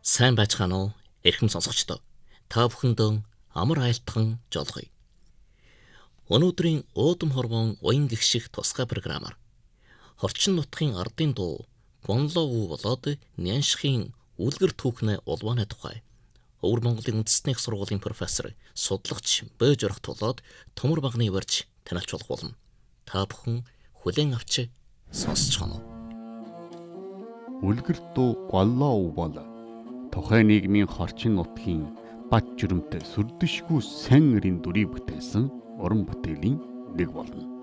Сайн байцгаана уу? Эрхэм сонсогчдоо. Та бүхэндээ амар айлтхан жолгоё. Өнөөдрийн уудам хорвон уян гихших тусгай програмаар хорчин нутгийн ардын дуу Гонлов болоод Няншихын үлгэр түүхнээ улбааны тухай Өвөр Монголын үндэсний их сургуулийн профессор судлагч Бөөж орох тулаад төмөр багны барьж танилцуулах болно. Та бүхэн хүлээн авч сонсцгоно. Үлгэр дуу Гонлов бол тухайн нийгмийн хорчин нутгийн бат жүрэмтэй сүрдэшгүй сайн нэрийн дүрийг бүтээсэн уран бүтээлийн нэг болно.